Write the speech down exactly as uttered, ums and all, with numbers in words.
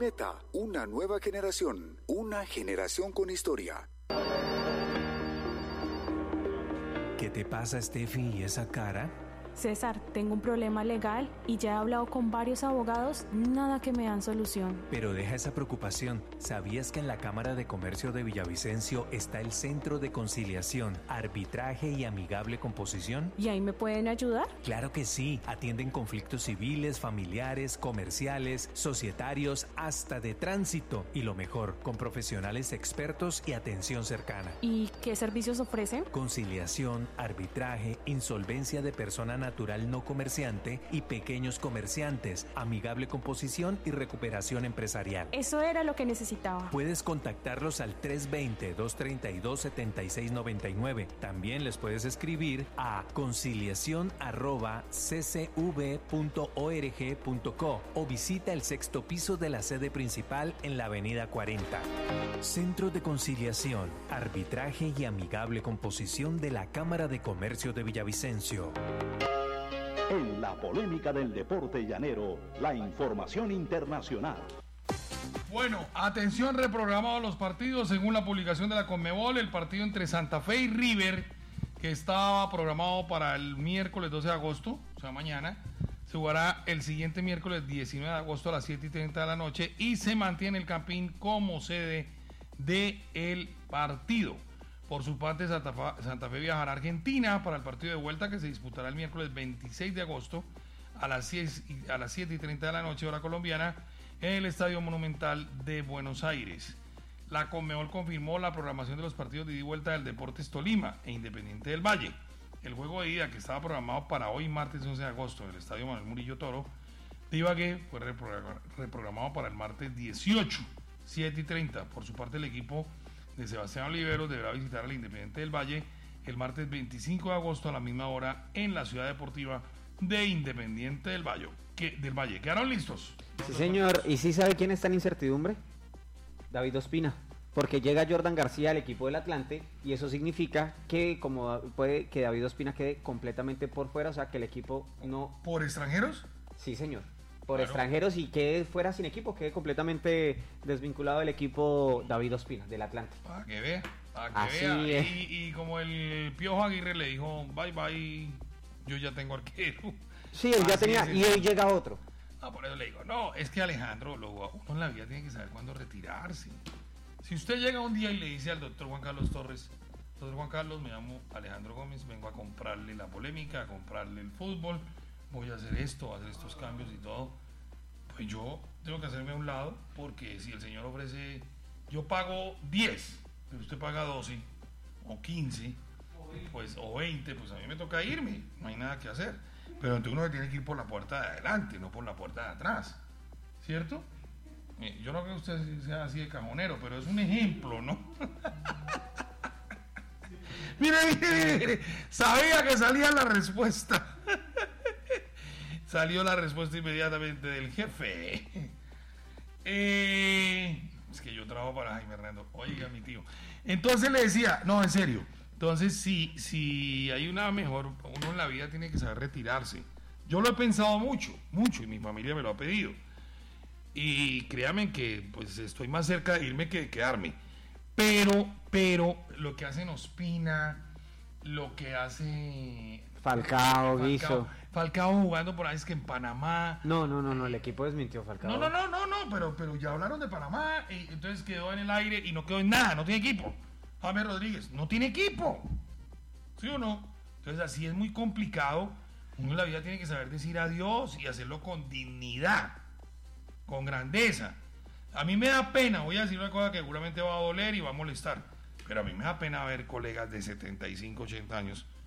Meta, una nueva generación, una generación con historia. ¿Qué te pasa, Steffi, y esa cara? César, tengo un problema legal y ya he hablado con varios abogados, nada que me dan solución. Pero deja esa preocupación. ¿Sabías que en la Cámara de Comercio de Villavicencio está el Centro de Conciliación, Arbitraje y Amigable Composición? ¿Y ahí me pueden ayudar? Claro que sí. Atienden conflictos civiles, familiares, comerciales, societarios, hasta de tránsito. Y lo mejor, con profesionales expertos y atención cercana. ¿Y qué servicios ofrecen? Conciliación, arbitraje, insolvencia de persona natural no comerciante y pequeños comerciantes, amigable composición y recuperación empresarial. Eso era lo que necesitaba. Puedes contactarlos al tres dos cero, dos tres dos, siete seis nueve nueve. También les puedes escribir a conciliación arroba c c v punto org punto co o visita el sexto piso de la sede principal en la avenida cuarenta. Centro de Conciliación, Arbitraje y Amigable Composición de la Cámara de Comercio de Villavicencio. En la polémica del deporte llanero, la información internacional. Bueno, atención, reprogramados los partidos según la publicación de la Conmebol. El partido entre Santa Fe y River, que estaba programado para el miércoles doce de agosto, o sea mañana, se jugará el siguiente miércoles diecinueve de agosto a las siete y treinta de la noche y se mantiene el Campín como sede del partido. Por su parte, Santa Fe, Santa Fe viajará a Argentina para el partido de vuelta que se disputará el miércoles veintiséis de agosto a las, siete y treinta de la noche, hora colombiana, en el Estadio Monumental de Buenos Aires. La Conmebol confirmó la programación de los partidos de ida y vuelta del Deportes Tolima e Independiente del Valle. El juego de ida, que estaba programado para hoy, martes once de agosto, en el Estadio Manuel Murillo Toro de Ibagué, fue reprogramado para el martes dieciocho, siete y treinta. Por su parte, el equipo de Sebastián Oliveros deberá visitar al Independiente del Valle el martes veinticinco de agosto a la misma hora en la ciudad deportiva de Independiente del Valle. ¿Qué, del Valle? ¿Quedaron listos? Sí, señor. ¿Y sí sabe quién está en incertidumbre? David Ospina. Porque llega Jordan García al equipo del Atlante y eso significa que como puede que David Ospina quede completamente por fuera, o sea que el equipo no... ¿Por extranjeros? Sí, señor. Por Claro. extranjeros y quede fuera sin equipo, quede completamente desvinculado del equipo David Ospina, del Atlante. Para que vea, para que Así vea. es. Y, y como el Piojo Aguirre le dijo, bye bye, yo ya tengo arquero. Sí, él ya Así tenía es, y es. hoy llega otro. Ah, por eso le digo, no, es que Alejandro, lo, uno en la vida tiene que saber cuándo retirarse. Si usted llega un día y le dice al doctor Juan Carlos Torres, doctor Juan Carlos, me llamo Alejandro Gómez, vengo a comprarle la polémica, a comprarle el fútbol, voy a hacer esto, voy a hacer estos cambios y todo, pues yo tengo que hacerme a un lado, porque si el señor ofrece, yo pago diez, pero usted paga doce, o quince, pues, o veinte, pues a mí me toca irme, no hay nada que hacer. Pero entonces uno tiene que ir por la puerta de adelante, no por la puerta de atrás, ¿cierto? Eh, yo no creo que usted sea así de cajonero, pero es un ejemplo, ¿no? mire, mire, mire, sabía que salía la respuesta. Salió la respuesta inmediatamente del jefe. Eh, es que yo trabajo para Jaime Hernando. Oiga, mi tío. Entonces le decía, no, en serio. Entonces, si, si hay una mejor, uno en la vida tiene que saber retirarse. Yo lo he pensado mucho, mucho, y mi familia me lo ha pedido. Y créanme que pues estoy más cerca de irme que de quedarme. Pero, pero, lo que hacen Ospina, lo que hace Falcao, Falcao, Guizo. Falcao jugando por ahí, es que en Panamá. No, no, no, no, el equipo desmintió Falcao. No, no, no, no, no, pero, pero ya hablaron de Panamá, y entonces quedó en el aire y no quedó en nada, no tiene equipo. James Rodríguez, no tiene equipo. ¿Sí o no? Entonces así es muy complicado. Uno en la vida tiene que saber decir adiós y hacerlo con dignidad, con grandeza. A mí me da pena, voy a decir una cosa que seguramente va a doler y va a molestar, pero a mí me da pena ver colegas de setenta y cinco, ochenta años